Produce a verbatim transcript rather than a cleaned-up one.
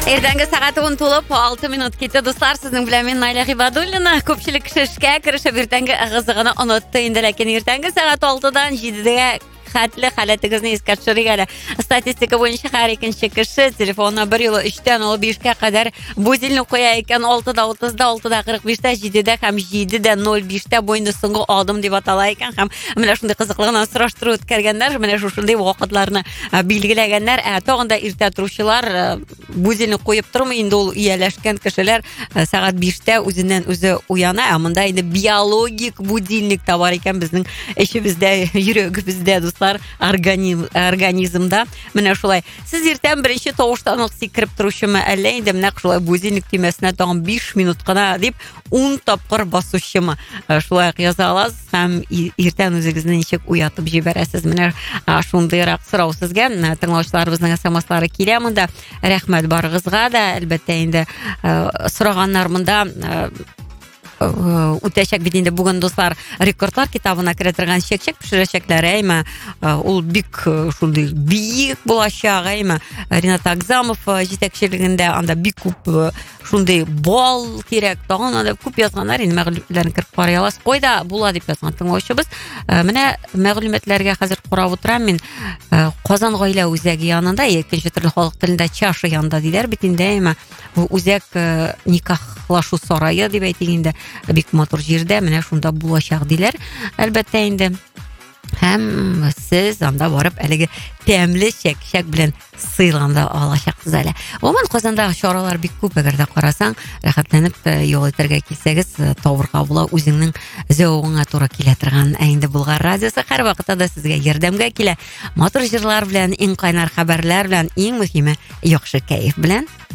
Ertangi saat on to'lib olti minut ketdi. Do'stlar, sizning bilan men Mayla G'ibadulina. Ko'pchilik kishi ishga kirishib ertangi ag'izig'ini unutdi. Endi lekin ertangi saat oltidan yettida xatli holatigizni esga tushiring. Statistika bo'yicha har ikkinchi kishi telefonni bir yo'la uchdan olib beshga qadar budilni qo'yar ekan. oltida o'ttizda, oltida qirq beshda, yettida ham yettida nol beshda bo'yinda so'nggi odim deb atalar ekan. Ham mana shunday qiziqligini surishtirib o'tkarganlar, mana shu shunday vaqtlarni belgilaganlar. Tog'inda erta turuvchilar budilni qo'yib turmi, endi u uyalashgan kishilar soat beshda o'zidan o'zi uyana. Ammo endi biologik budilnik tovar ekan bizning ishimizda, yuragimizda Organizm, organizmda mana shulay. Siz ertan birinchi tovushdan kirib turishimi, alla endi mana shulay budilnik temasini tag'in besh minutgina deb o'n topqir bosishimi, shulay yoza olasiz. Ham ertan o'zingizni nechuk uyatib jibarasiz. Mana shunday so'rov sizga tinglovchilarimizning S M Slari kelamanda. Rahmat barig'izga da, albatta endi so'raganlar bunda o'tashak bidinda bugun do'stlar rekordlar kitobini kiritilgan shek-shek pishirishaklar ayma ul bik shunday biyik bo'lashaq ayma Rinat Agzamov yetakchiligida anda bik ko'p shunday bol kerak tag'in anda ko'p yozganlar. Endi ma'lumotlarni kirib qarayolasiz. Qo'yda bo'ladi deb yozgan tinglovchimiz. Mana ma'lumotlarga hozir qarab o'tiraman. Men Qozon oila o'zagi yonida, ikkinchi til xalq tilida chashi yonida deylar bitinda ayma bu o'zak nikahlashu saroyi deb aytilganda bik motor yerda mana shunda bo'lashaq deylar. Albatta endi ham siz anda borib haligi tamli shak-shak bilan siylanda olashaqsiz hali. Umuman Qozondagi choralar bik ko'p. Agarda qarasang, rahatlanib yo'l o'tirga kelsangiz, to'g'ri bo'la o'zingning zavog'ingga to'g'ri keladigan endi Bulg'ar radiosi har vaqtda sizga yordamga kela. Motor jirlar bilan, eng qaynar xabarlar bilan, eng muhimi yaxshi kayf bilan